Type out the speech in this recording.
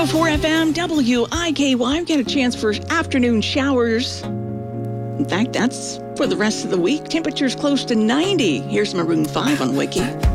104 FM, WIKY. We've got a chance for afternoon showers. In fact, that's for the rest of the week. Temperatures close to 90. Here's Maroon 5 on Wiki.